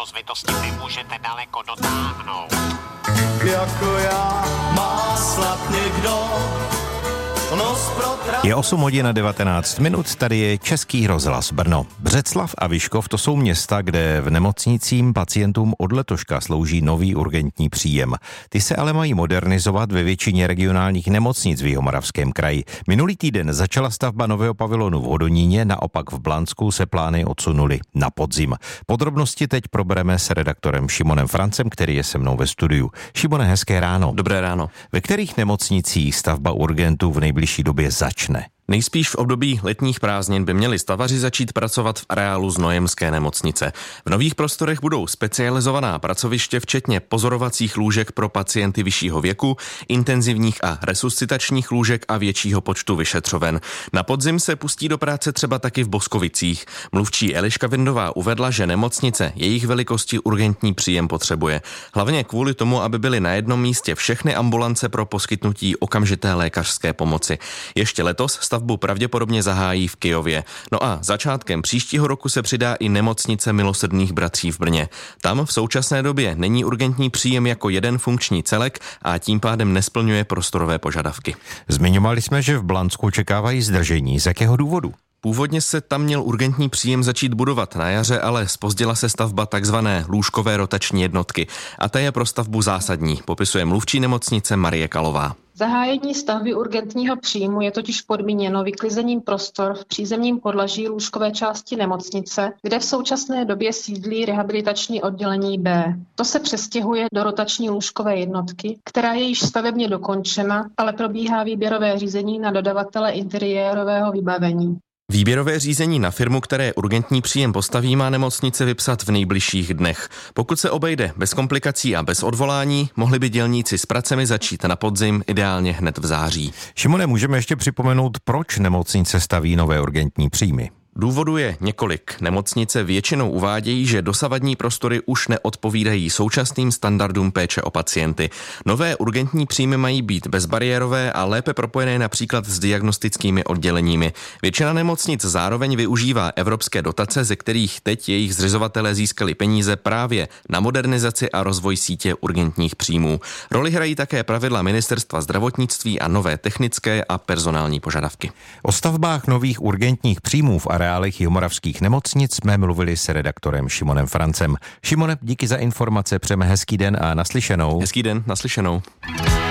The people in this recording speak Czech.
provoz, vy to s tím nemůžete daleko dotáhnout. Jako já má snad někdo nos Je 8 hodin a 19 minut, tady je Český rozhlas Brno. Břeclav a Vyškov to jsou města, kde v nemocnicím pacientům od letoška slouží nový urgentní příjem. Ty se ale mají modernizovat ve většině regionálních nemocnic v Jihomoravském kraji. Minulý týden začala stavba nového pavilonu v Hodoníně, naopak v Blansku se plány odsunuly na podzim. Podrobnosti teď probereme s redaktorem Šimonem Francem, který je se mnou ve studiu. Šimone, hezké ráno. Dobré ráno. Ve kterých nemocnicích stavba urgentů v nejbližší době začne? Nejspíš v období letních prázdnin by měli stavaři začít pracovat v areálu Znojemské nemocnice. V nových prostorech budou specializovaná pracoviště, včetně pozorovacích lůžek pro pacienty vyššího věku, intenzivních a resuscitačních lůžek a většího počtu vyšetřoven. Na podzim se pustí do práce třeba taky v Boskovicích. Mluvčí Eliška Vindová uvedla, že nemocnice jejich velikosti urgentní příjem potřebuje. Hlavně kvůli tomu, aby byly na jednom místě všechny ambulance pro poskytnutí okamžité lékařské pomoci. Ještě letos stavbu pravděpodobně zahájí v Kyjově. No a začátkem příštího roku se přidá i nemocnice Milosrdných bratří v Brně. Tam v současné době není urgentní příjem jako jeden funkční celek a tím pádem nesplňuje prostorové požadavky. Zmiňovali jsme, že v Blansku očekávají zdržení. Z jakého důvodu? Původně se tam měl urgentní příjem začít budovat na jaře, ale zpozdila se stavba takzvané lůžkové rotační jednotky. A ta je pro stavbu zásadní, popisuje mluvčí nemocnice Marie Kalová. Zahájení stavby urgentního příjmu je totiž podmíněno vyklizením prostor v přízemním podlaží lůžkové části nemocnice, kde v současné době sídlí rehabilitační oddělení B. To se přestěhuje do rotační lůžkové jednotky, která je již stavebně dokončena, ale probíhá výběrové řízení na dodavatele interiérového vybavení. Výběrové řízení na firmu, které urgentní příjem postaví, má nemocnice vypsat v nejbližších dnech. Pokud se obejde bez komplikací a bez odvolání, mohli by dělníci s pracemi začít na podzim, ideálně hned v září. Šimone, můžeme ještě připomenout, proč nemocnice staví nové urgentní příjmy? Důvodů je několik. Nemocnice většinou uvádějí, že dosavadní prostory už neodpovídají současným standardům péče o pacienty. Nové urgentní příjmy mají být bezbariérové a lépe propojené například s diagnostickými odděleními. Většina nemocnic zároveň využívá evropské dotace, ze kterých teď jejich zřizovatelé získali peníze právě na modernizaci a rozvoj sítě urgentních příjmů. Roli hrají také pravidla Ministerstva zdravotnictví a nové technické a personální požadavky. O stavbách nových urgentních příjmů v areálech jihomoravských nemocnic jsme mluvili s redaktorem Šimonem Francem. Šimone, díky za informace, přejeme hezký den a naslyšenou. Hezký den, naslyšenou.